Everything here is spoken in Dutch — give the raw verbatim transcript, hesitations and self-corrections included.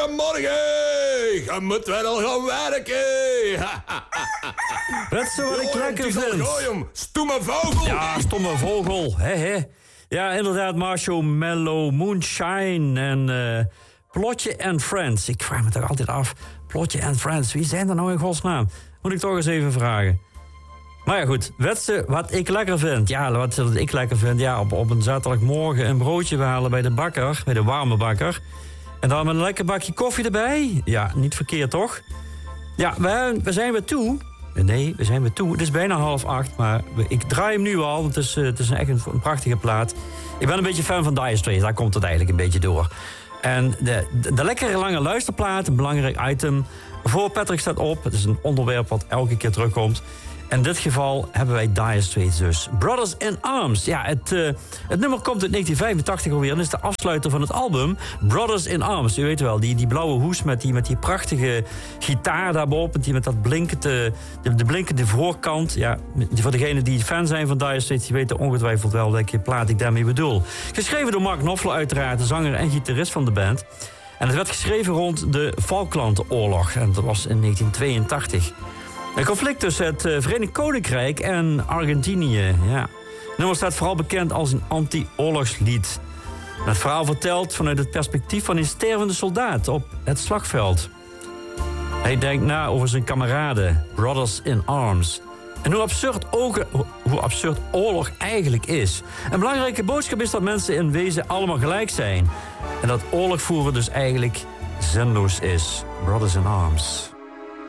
Goedemorgen. Je moet wel gaan werken. Dat is wat ik lekker vind. Stomme vogel. Ja, stomme vogel. He, he. Ja, inderdaad, Marshmallow, Moonshine en uh, Plotje and Friends. Ik vraag me toch altijd af, Plotje and Friends, wie zijn er nou in godsnaam? Moet ik toch eens even vragen. Maar ja, goed, wetsen wat ik lekker vind. Ja, wat ik lekker vind, ja, op, op een zaterdagmorgen een broodje halen bij de bakker, bij de warme bakker. En dan met een lekker bakje koffie erbij. Ja, niet verkeerd, toch? Ja, we, we zijn weer toe. Nee, we zijn weer toe. Het is bijna half acht, maar ik draai hem nu al, want het is, het is echt een, een prachtige plaat. Ik ben een beetje fan van Dire Straits, daar komt het eigenlijk een beetje door. En de, de, de lekkere lange luisterplaat, een belangrijk item voor Patrick staat op. Het is een onderwerp wat elke keer terugkomt. In dit geval hebben wij Dire Straits dus. Brothers in Arms. Ja, het, uh, het nummer komt uit negentien vijfentachtig alweer. En is de afsluiter van het album Brothers in Arms. U weet wel, die, die blauwe hoes met die, met die prachtige gitaar daarboven. Met, die, met dat blinkende, de, de blinkende voorkant. Ja, voor degenen die fan zijn van Dire Straits, die weten ongetwijfeld wel welke plaat ik daarmee bedoel. Geschreven door Mark Knopfler uiteraard, de zanger en gitarist van de band. En het werd geschreven rond de Falklandoorlog. En dat was in negentien tweeëntachtig. Een conflict tussen het Verenigd Koninkrijk en Argentinië. Ja. Het nummer staat vooral bekend als een anti-oorlogslied. Het verhaal vertelt vanuit het perspectief van een stervende soldaat op het slagveld. Hij denkt na over zijn kameraden, Brothers in Arms. En hoe absurd, ogen, hoe absurd oorlog eigenlijk is. Een belangrijke boodschap is dat mensen in wezen allemaal gelijk zijn. En dat oorlog voeren dus eigenlijk zinloos is. Brothers in Arms.